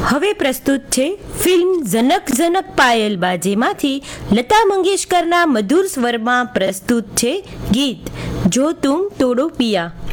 હવે પ્રસ્તુત છે ફિલ્મ જનક જનક પાયલ બાજેમાંથી લતા મંગેશકરના મધુર સ્વરમાં પ્રસ્તુત છે ગીત જો તુમ તોડો પિયા.